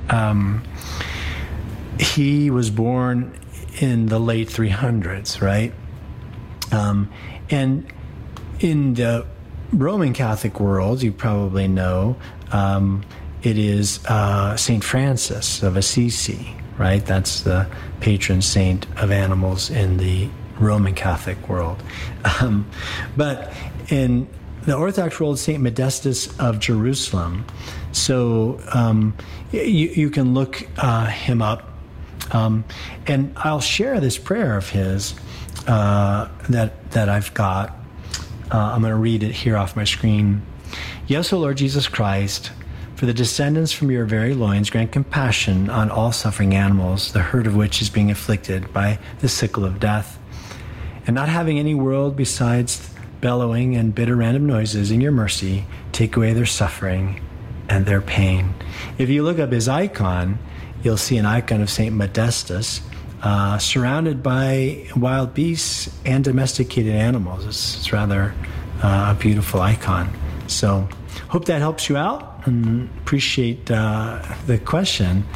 he was born in the late 300s, right? And in the Roman Catholic world, you probably know, it is St. Francis of Assisi, right? That's the patron saint of animals in the Roman Catholic world. But in the Orthodox world, St. Modestus of Jerusalem. So you can look him up. And I'll share this prayer of his that I've got. I'm going to read it here off my screen. Yes, O Lord Jesus Christ, for the descendants from your very loins, grant compassion on all suffering animals, the herd of which is being afflicted by the sickle of death. And not having any world besides bellowing and bitter random noises, in your mercy, take away their suffering and their pain. If you look up his icon, you'll see an icon of St. Modestus, surrounded by wild beasts and domesticated animals. It's rather a beautiful icon. So hope that helps you out, and appreciate the question.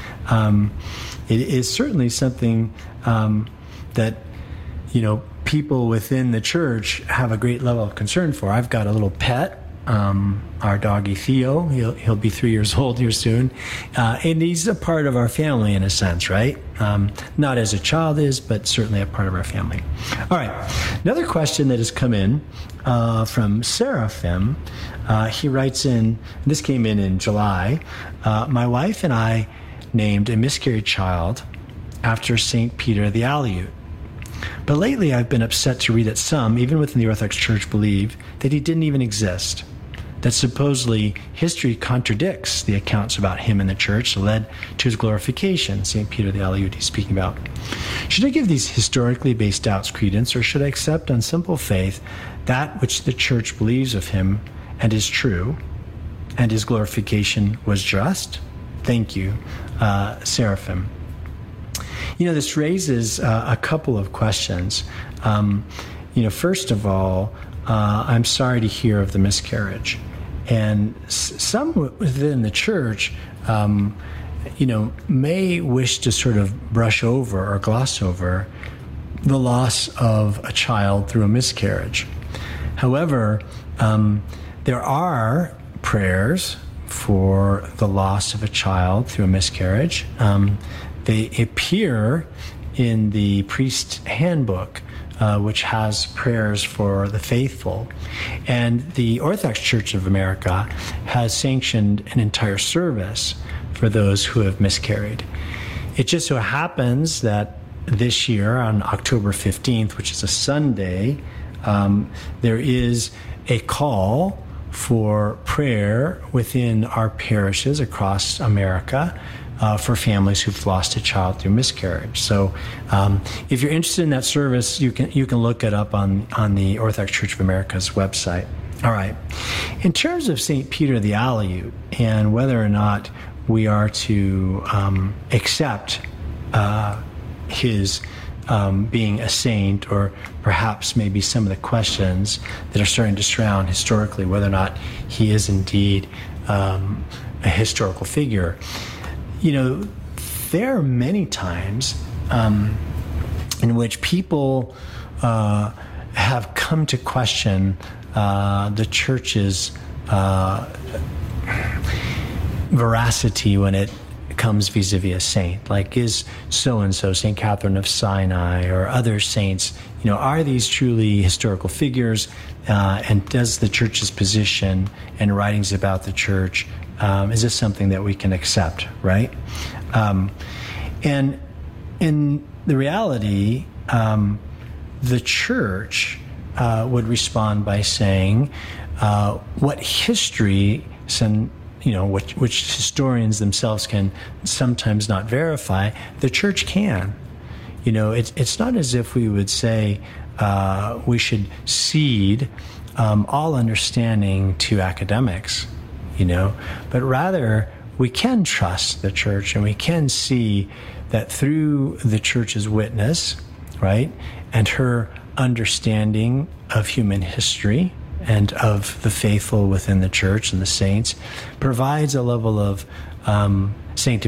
It is certainly something that, people within the church have a great level of concern for. I've got a little pet, our doggy Theo. He'll be 3 years old here soon, and he's a part of our family in a sense, right? Not as a child is, but certainly a part of our family. All right, another question that has come in from Seraphim. He writes in, this came in July, my wife and I named a miscarried child after St. Peter the Aleut. But lately I've been upset to read that some, even within the Orthodox Church, believe that he didn't even exist, that supposedly history contradicts the accounts about him in the church that led to his glorification, St. Peter the Aleut he's speaking about. Should I give these historically based doubts credence, or should I accept on simple faith that which the church believes of him and is true, and his glorification was just? Thank you, Seraphim. This raises a couple of questions. First of all, I'm sorry to hear of the miscarriage. And some within the church, may wish to sort of brush over or gloss over the loss of a child through a miscarriage. However, there are prayers for the loss of a child through a miscarriage. They appear in the priest's handbook, which has prayers for the faithful. And the Orthodox Church of America has sanctioned an entire service for those who have miscarried. It just so happens that this year, on October 15th, which is a Sunday, there is a call for prayer within our parishes across America for families who've lost a child through miscarriage. So if you're interested in that service, you can look it up on the Orthodox Church of America's website. All right. In terms of St. Peter the Aleut and whether or not we are to accept his being a saint, or perhaps maybe some of the questions that are starting to surround historically whether or not he is indeed a historical figure. There are many times in which people have come to question the church's veracity when it comes vis-a-vis a saint. Like, is so-and-so St. Catherine of Sinai or other saints, are these truly historical figures? And does the church's position and writings about the church, is this something that we can accept, right? And in the reality, the church would respond by saying what history, which historians themselves can sometimes not verify, the church can. It's not as if we would say we should cede all understanding to academics, but rather we can trust the church, and we can see that through the church's witness, right, and her understanding of human history and of the faithful within the church and the saints, provides a level of sanctification